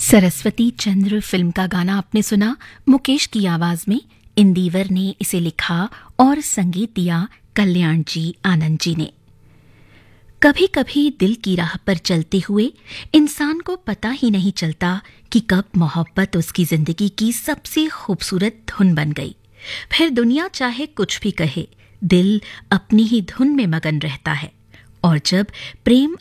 सरस्वती चंद्र film का गाना आपने सुना मुकेश की आवाज में। इंदिवर ने इसे लिखा और संगीत दिया कल्याण जी आनंद जी ने। कभी कभी दिल की राह पर चलते हुए इंसान को पता ही नहीं चलता कि कब मोहब्बत उसकी जिंदगी की सबसे खूबसूरत धुन बन गई। फिर दुनिया चाहे कुछ भी कहे, दिल अपनी ही धुन में मगन रहता है। और जब प्रेम